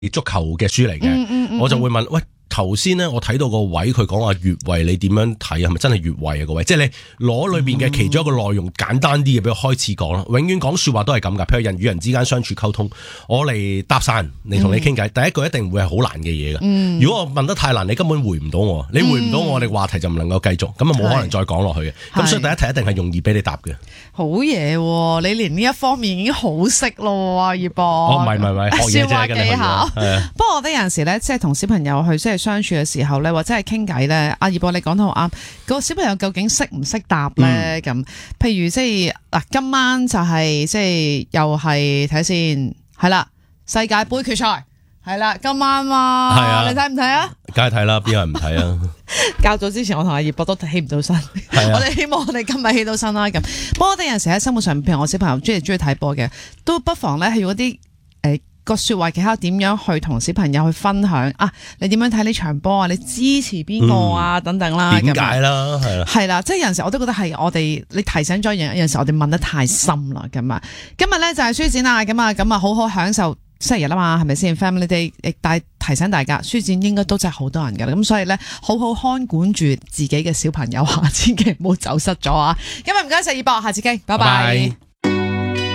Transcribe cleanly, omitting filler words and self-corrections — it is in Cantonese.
足球嘅書嚟嘅，我就會問喂。頭先咧，我睇到個位，佢講話越位，你點樣睇啊？係咪真係越位啊？個位，即係你攞裏邊嘅其中一個內容，簡單啲嘅，俾我開始講啦。永遠講說話都係咁噶，譬如人與人之間相處溝通，我嚟搭訕，嚟同你傾偈，第一句一定會係好難嘅嘢噶。如果我問得太難，你根本回唔到我，你回唔到我哋話題就唔能夠繼續，咁啊冇可能再講落去嘅。咁所以第一題一定係容易俾你答嘅。 好嘢喎！你連呢一方面已經好識咯，葉博。 哦，唔係，學嘢啫， 技巧。不過我覺得有陣時咧，即係同小朋友去即係相處嘅時候咧，或者係傾偈咧，阿葉博你講得好啱。個小朋友究竟識唔識答咧？咁，譬如即係嗱，今晚就係即係又係睇先，係啦，世界盃決賽係啦，今晚嘛，係啊，你睇唔睇啊？ 梗係睇啦，邊有人唔睇啊？ 較早之前我同阿葉博都起唔到身，我哋希望我哋今日起到身啦。咁，不過我哋有陣時喺生活上，譬如我小朋友中意睇波嘅，都不妨咧係用嗰啲個說話技巧點樣去同小朋友去分享啊？你點樣睇呢場波啊？你支持邊個啊？等等啦， 點解啦？係啦， 即係有陣時我都覺得係我哋你提醒咗有陣時我哋問得太深啦咁啊。今日咧就係書展啦，咁啊好好享受星期日啦嘛，係咪先 Family Day？ 亦提醒大家，書展應該都真係好多人噶啦，咁所以咧好好看管住自己嘅小朋友，千祈唔好走失咗啊！今日唔該晒葉博，下次見，拜拜。